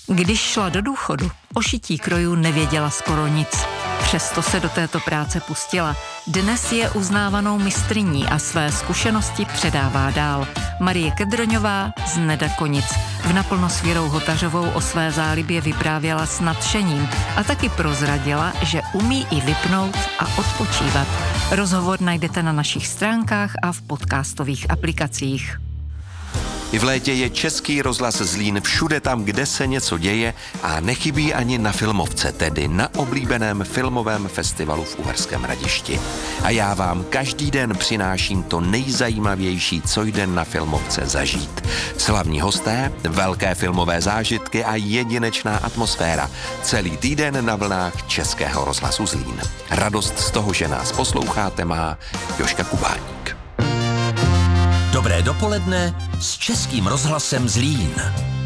Když šla do důchodu, o šití krojů nevěděla skoro nic. Přesto se do této práce pustila. Dnes je uznávanou mistryní a své zkušenosti předává dál. Marie Kedroňová z Nedakonic. V Naplno s Věrou Hotařovou o své zálibě vyprávěla s nadšením a taky prozradila, že umí i vypnout a odpočívat. Rozhovor najdete na našich stránkách a v podcastových aplikacích. I v létě je Český rozhlas Zlín všude tam, kde se něco děje a nechybí ani na Filmovce, tedy na oblíbeném filmovém festivalu v Uherském Hradišti. A já vám každý den přináším to nejzajímavější, co jde na Filmovce zažít. Slavní hosté, velké filmové zážitky a jedinečná atmosféra. Celý týden na vlnách Českého rozhlasu Zlín. Radost z toho, že nás posloucháte, má Jožka Kubáník. Dobré dopoledne s Českým rozhlasem Zlín.